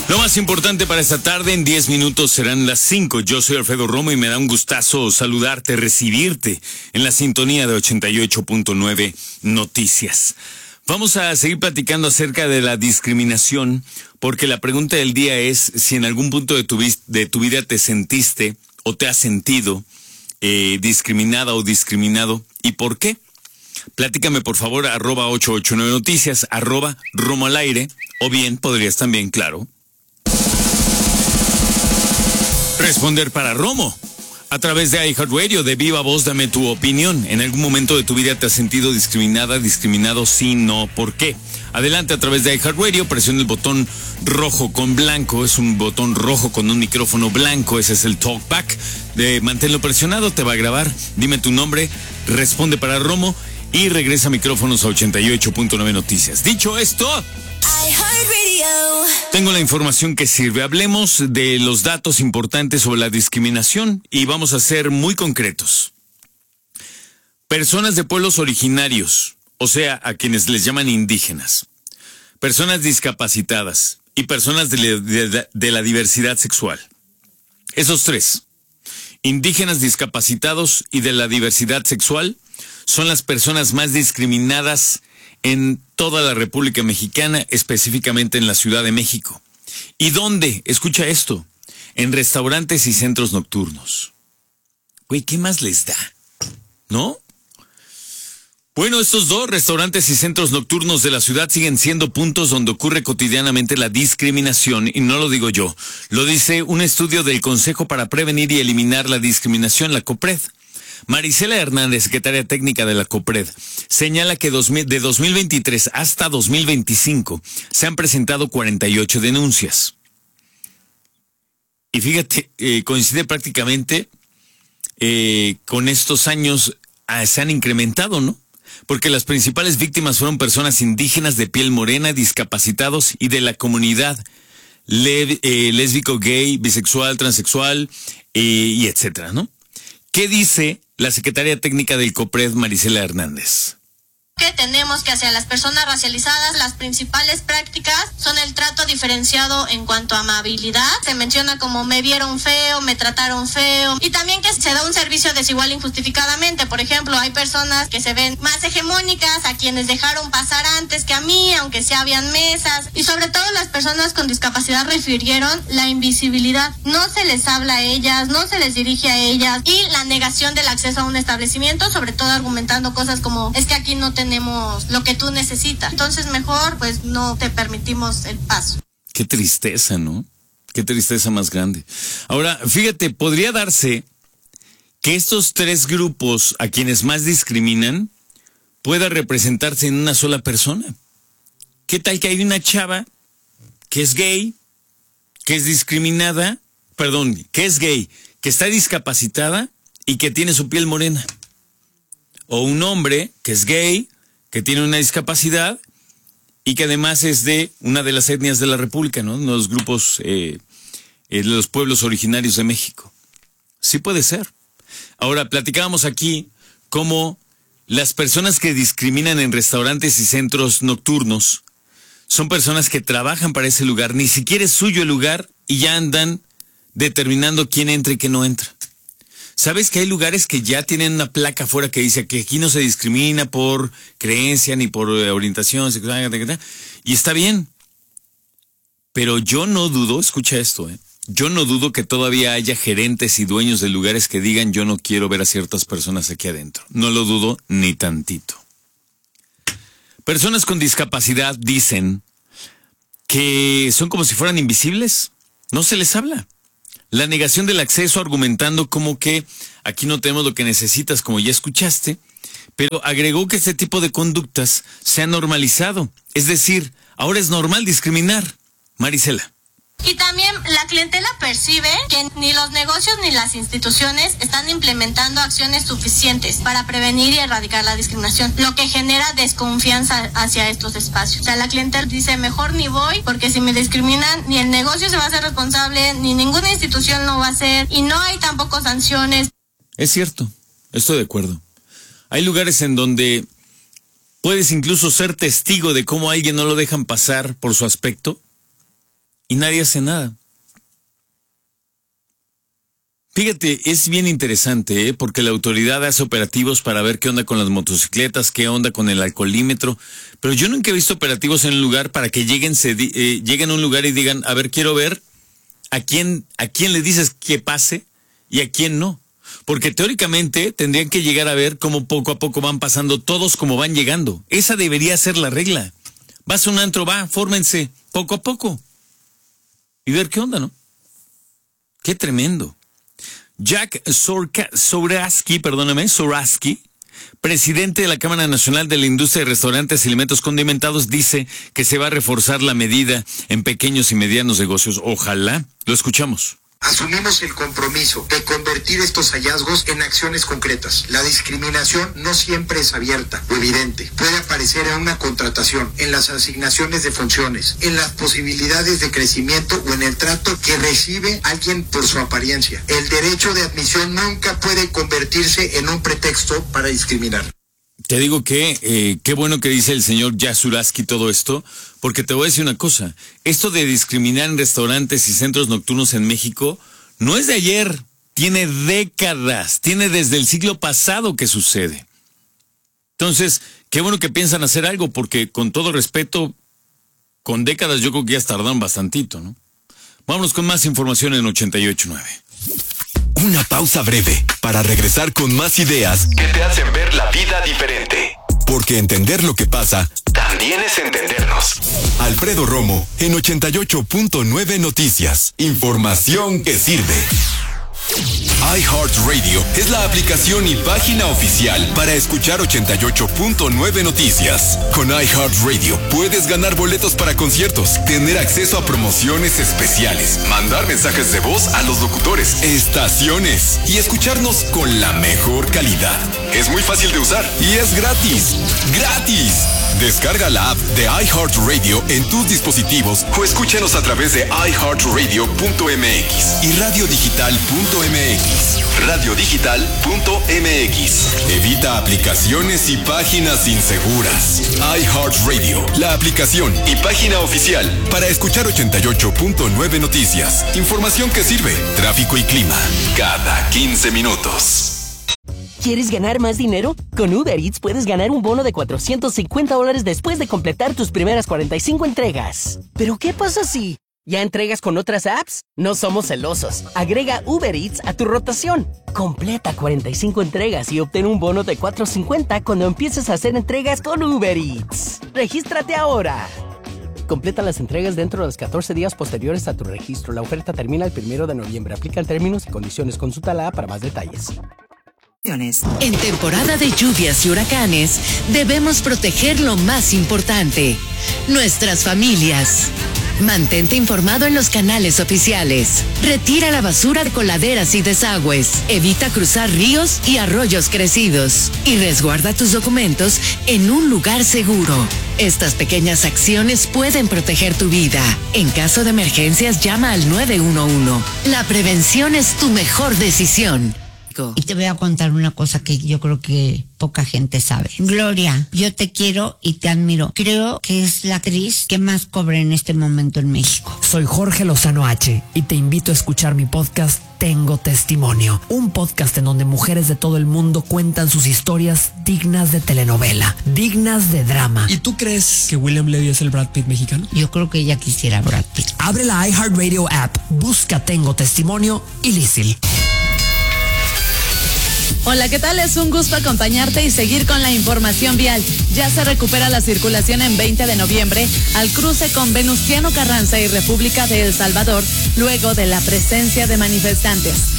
Lo más importante para esta tarde, en 10 minutos serán las 5. Yo soy Alfredo Romo y me da un gustazo saludarte, recibirte en la sintonía de 88.9 Noticias. Vamos a seguir platicando acerca de la discriminación, porque la pregunta del día es si en algún punto de tu vida te sentiste o te has sentido discriminada o discriminado, ¿y por qué? Platícame por favor, @889 Noticias, @Romo al aire, o bien podrías también, claro, responder para Romo a través de iHeartRadio. De viva voz, dame tu opinión. ¿En algún momento de tu vida te has sentido discriminada, discriminado? Sí, no, ¿por qué? Adelante a través de iHeartRadio, presiona el botón rojo con blanco. Es un botón rojo con un micrófono blanco. Ese es el talkback. Manténlo presionado, te va a grabar. Dime tu nombre, responde para Romo y regresa micrófonos a 88.9 Noticias. Dicho esto, tengo la información que sirve. Hablemos de los datos importantes sobre la discriminación y vamos a ser muy concretos. Personas de pueblos originarios, o sea, a quienes les llaman indígenas, personas discapacitadas y personas de la diversidad sexual. Esos tres, indígenas, discapacitados y de la diversidad sexual, son las personas más discriminadas en toda la República Mexicana, específicamente en la Ciudad de México. ¿Y dónde? Escucha esto. En restaurantes y centros nocturnos. Güey, ¿qué más les da? ¿No? Bueno, estos dos restaurantes y centros nocturnos de la ciudad siguen siendo puntos donde ocurre cotidianamente la discriminación, y no lo digo yo. Lo dice un estudio del Consejo para Prevenir y Eliminar la Discriminación, la COPRED. Marisela Hernández, secretaria técnica de la COPRED, señala que de 2023 hasta 2025 se han presentado 48 denuncias. Y fíjate, coincide prácticamente con estos años, se han incrementado, ¿no? Porque las principales víctimas fueron personas indígenas de piel morena, discapacitados y de la comunidad lésbico, gay, bisexual, transexual y etcétera, ¿no? ¿Qué dice la secretaria técnica del COPRED, Marisela Hernández? Que tenemos que hacia las personas racializadas, las principales prácticas son el trato diferenciado en cuanto a amabilidad. Se menciona como me vieron feo, me trataron feo, y también que se da un servicio desigual injustificadamente. Por ejemplo, hay personas que se ven más hegemónicas, a quienes dejaron pasar antes que a mí, aunque sí habían mesas, y sobre todo las personas con discapacidad refirieron la invisibilidad. No se les habla a ellas, no se les dirige a ellas, y la negación del acceso a un establecimiento, sobre todo argumentando cosas como es que aquí no tenemos lo que tú necesitas, entonces mejor pues no te permitimos el paso. Qué tristeza, ¿no? Qué tristeza más grande. Ahora, fíjate, podría darse que estos tres grupos a quienes más discriminan pueda representarse en una sola persona. ¿Qué tal que hay una chava que es gay, que es discriminada, que es gay, que está discapacitada y que tiene su piel morena? O un hombre que es gay, que tiene una discapacidad y que además es de una de las etnias de la República, ¿no? Los grupos de los pueblos originarios de México. Sí puede ser. Ahora, platicábamos aquí cómo las personas que discriminan en restaurantes y centros nocturnos son personas que trabajan para ese lugar, ni siquiera es suyo el lugar y ya andan determinando quién entra y quién no entra. ¿Sabes que hay lugares que ya tienen una placa afuera que dice que aquí no se discrimina por creencia ni por orientación sexual? Y está bien. Pero yo no dudo, escucha esto, yo no dudo que todavía haya gerentes y dueños de lugares que digan yo no quiero ver a ciertas personas aquí adentro. No lo dudo ni tantito. Personas con discapacidad dicen que son como si fueran invisibles. No se les habla. La negación del acceso, argumentando como que aquí no tenemos lo que necesitas, como ya escuchaste, pero agregó que este tipo de conductas se han normalizado. Es decir, ahora es normal discriminar. Marisela. Y también la clientela percibe que ni los negocios ni las instituciones están implementando acciones suficientes para prevenir y erradicar la discriminación, lo que genera desconfianza hacia estos espacios. O sea, la clientela dice, mejor ni voy, porque si me discriminan, ni el negocio se va a hacer responsable, ni ninguna institución lo va a hacer, y no hay tampoco sanciones. Es cierto, estoy de acuerdo. Hay lugares en donde puedes incluso ser testigo de cómo a alguien no lo dejan pasar por su aspecto, y nadie hace nada. Fíjate, es bien interesante, porque la autoridad hace operativos para ver qué onda con las motocicletas, qué onda con el alcoholímetro, pero yo nunca he visto operativos en un lugar para que lleguen a un lugar y digan, a ver, quiero ver a quién le dices que pase y a quién no. Porque teóricamente tendrían que llegar a ver cómo poco a poco van pasando todos como van llegando. Esa debería ser la regla. Vas a un antro, fórmense poco a poco y ver qué onda, ¿no? Qué tremendo. Jack Soraski, presidente de la Cámara Nacional de la Industria de Restaurantes y Alimentos Condimentados, dice que se va a reforzar la medida en pequeños y medianos negocios. Ojalá. Lo escuchamos. Asumimos el compromiso de convertir estos hallazgos en acciones concretas. La discriminación no siempre es abierta o evidente. Puede aparecer en una contratación, en las asignaciones de funciones, en las posibilidades de crecimiento o en el trato que recibe alguien por su apariencia. El derecho de admisión nunca puede convertirse en un pretexto para discriminar. Te digo que qué bueno que dice el señor Yasuraski todo esto, porque te voy a decir una cosa. Esto de discriminar en restaurantes y centros nocturnos en México no es de ayer, tiene décadas, tiene desde el siglo pasado que sucede. Entonces, qué bueno que piensan hacer algo, porque con todo respeto, con décadas yo creo que ya tardaron bastantito, ¿no? Vámonos con más información en 88.9. Una pausa breve para regresar con más ideas que te hacen ver la vida diferente. Porque entender lo que pasa también es entendernos. Alfredo Romo en 88.9 Noticias. Información que sirve. iHeartRadio es la aplicación y página oficial para escuchar 88.9 Noticias. Con iHeartRadio puedes ganar boletos para conciertos, tener acceso a promociones especiales, mandar mensajes de voz a los locutores, estaciones y escucharnos con la mejor calidad. Es muy fácil de usar y es gratis. ¡Gratis! Descarga la app de iHeartRadio en tus dispositivos o escúchanos a través de iHeartRadio.mx y radiodigital.mx. Radiodigital.mx. Evita aplicaciones y páginas inseguras. iHeartRadio, la aplicación y página oficial para escuchar 88.9 Noticias. Información que sirve. Tráfico y clima cada 15 minutos. ¿Quieres ganar más dinero? Con Uber Eats puedes ganar un bono de $450 después de completar tus primeras 45 entregas. ¿Pero qué pasa si ya entregas con otras apps? No somos celosos. Agrega Uber Eats a tu rotación. Completa 45 entregas y obtén un bono de $450 cuando empieces a hacer entregas con Uber Eats. ¡Regístrate ahora! Completa las entregas dentro de los 14 días posteriores a tu registro. La oferta termina el 1 de noviembre. Aplican términos y condiciones. Consulta la app para más detalles. En temporada de lluvias y huracanes, debemos proteger lo más importante, nuestras familias. Mantente informado en los canales oficiales. Retira la basura de coladeras y desagües. Evita cruzar ríos y arroyos crecidos. Y resguarda tus documentos en un lugar seguro. Estas pequeñas acciones pueden proteger tu vida. En caso de emergencias, llama al 911. La prevención es tu mejor decisión. Y te voy a contar una cosa que yo creo que poca gente sabe. Gloria, yo te quiero y te admiro. Creo que es la actriz que más cobra en este momento en México. Soy Jorge Lozano H. y te invito a escuchar mi podcast Tengo Testimonio. Un podcast en donde mujeres de todo el mundo cuentan sus historias dignas de telenovela, dignas de drama. ¿Y tú crees que William Levy es el Brad Pitt mexicano? Yo creo que ella quisiera Brad Pitt. Abre la iHeartRadio app, busca Tengo Testimonio y lísil. Hola, ¿qué tal? Es un gusto acompañarte y seguir con la información vial. Ya se recupera la circulación en 20 de noviembre al cruce con Venustiano Carranza y República de El Salvador, luego de la presencia de manifestantes.